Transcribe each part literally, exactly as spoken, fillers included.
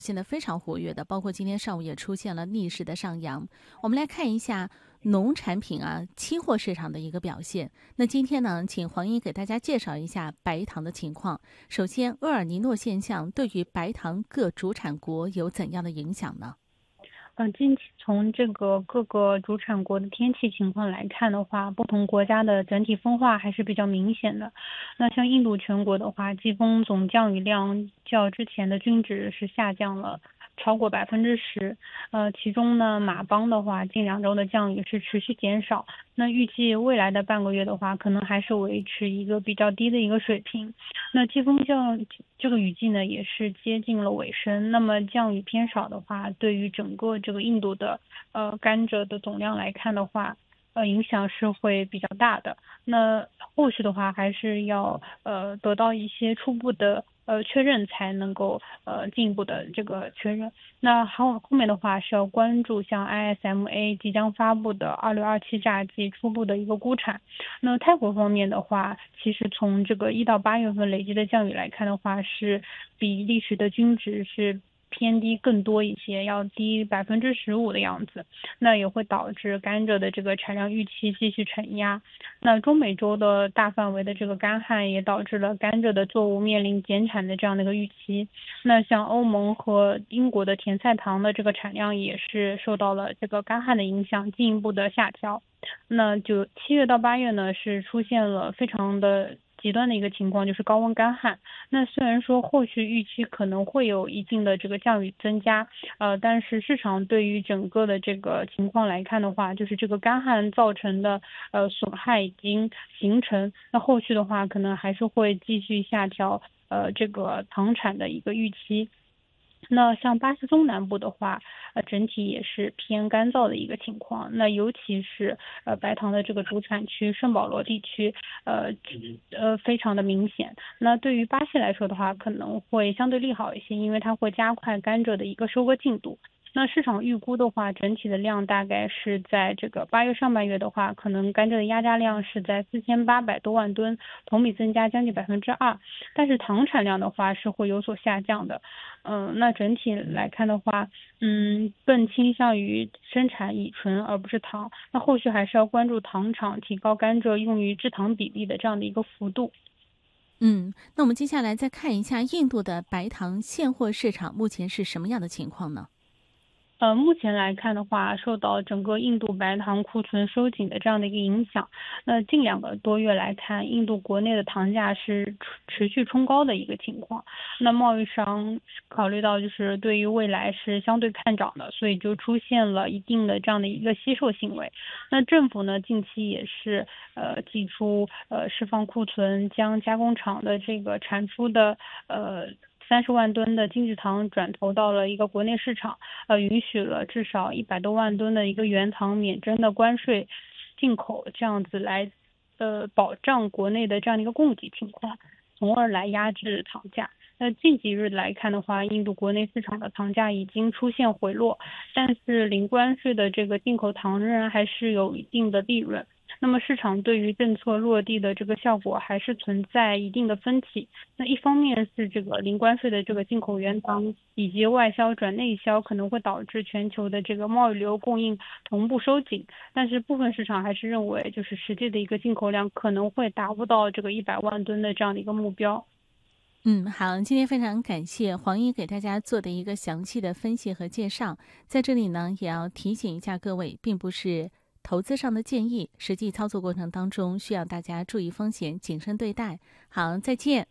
现在非常活跃的，包括今天上午也出现了逆势的上扬。我们来看一下农产品啊期货市场的一个表现。那今天呢，请黄英给大家介绍一下白糖的情况。首先，厄尔尼诺现象对于白糖各主产国有怎样的影响呢？ 嗯，近期从这个各个主产国的天气情况来看的话，不同国家的整体分化还是比较明显的。那像印度全国的话，季风总降雨量较之前的均值是下降了超过百分之十。呃，其中呢，马邦的话，近两周的降雨是持续减少。那预计未来的半个月的话，可能还是维持一个比较低的一个水平。那季风降这个雨季呢，也是接近了尾声。那么降雨偏少的话，对于整个这个印度的呃甘蔗的总量来看的话，呃影响是会比较大的。那后续的话，还是要呃得到一些初步的呃确认，才能够呃进一步的这个确认。那后后面的话是要关注像 I S M A 即将发布的二六二七榨季初步的一个估产。那泰国方面的话，其实从这个一到八月份累积的降雨来看的话，是比历史的均值是偏低更多一些，要低百分之十五的样子，那也会导致甘蔗的这个产量预期继续承压。那中美洲的大范围的这个干旱也导致了甘蔗的作物面临减产的这样的一个预期。那像欧盟和英国的甜菜糖的这个产量也是受到了这个干旱的影响，进一步的下调。那就七月到八月呢，是出现了非常的极端的一个情况，就是高温干旱。那虽然说后续预期可能会有一定的这个降雨增加，呃，但是市场对于整个的这个情况来看的话，就是这个干旱造成的呃损害已经形成，那后续的话可能还是会继续下调呃这个糖产的一个预期。那像巴西中南部的话，呃，整体也是偏干燥的一个情况。那尤其是呃白糖的这个主产区圣保罗地区，呃呃非常的明显。那对于巴西来说的话，可能会相对利好一些，因为它会加快甘蔗的一个收割进度。那市场预估的话，整体的量大概是在这个八月上半月的话，可能甘蔗的压榨量是在四千八百多万吨，同比增加将近百分之二。但是糖产量的话是会有所下降的。嗯、呃，那整体来看的话，嗯，更倾向于生产乙醇而不是糖。那后续还是要关注糖厂提高甘蔗用于制糖比例的这样的一个幅度。 嗯，那我们接下来再看一下印度的白糖现货市场目前是什么样的情况呢？ 呃，目前来看的话，受到整个印度白糖库存收紧的这样的一个影响，那近两个多月来看，印度国内的糖价是持续冲高的一个情况。那贸易商考虑到就是对于未来是相对看涨的，所以就出现了一定的这样的一个吸售行为。那政府呢，近期也是呃祭出呃释放库存，将加工厂的这个产出的呃。三十万吨的精制糖转投到了一个国内市场，呃，允许了至少一百多万吨的一个原糖免征的关税进口，这样子来，呃，保障国内的这样的一个供给情况，从而来压制糖价。那近几日来看的话，印度国内市场的糖价已经出现回落，但是零关税的这个进口糖仍然还是有一定的利润。那么市场对于政策落地的这个效果还是存在一定的分歧。那一方面是这个零关税的这个进口原糖以及外销转内销可能会导致全球的这个贸易流供应同步收紧，但是部分市场还是认为就是实际的一个进口量可能会达不到这个一百万吨的这样的一个目标。 嗯，好，今天非常感谢黄英给大家做的一个详细的分析和介绍。在这里呢，也要提醒一下各位，并不是投资上的建议，实际操作过程当中需要大家注意风险，谨慎对待。好，再见。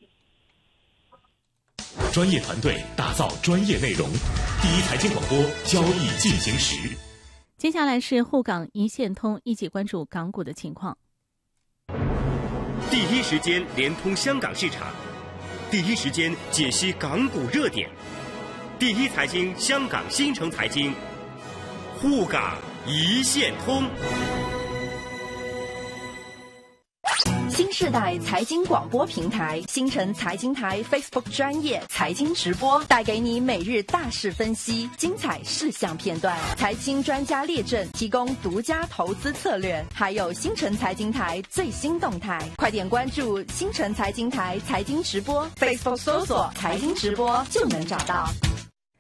专业团队打造专业内容，第一财经广播，交易进行时。 接下来是沪港一线通，一起关注港股的情况。 第一时间连通香港市场，第一时间解析港股热点，第一财经香港新城财经，沪港一线通。 新世代财经广播平台新城财经台 Facebook 专业财经直播，带给你每日大事分析、精彩事项片段、财经专家列阵，提供独家投资策略，还有新城财经台最新动态。快点关注新城财经台财经直播 Facebook 搜索财经直播就能找到。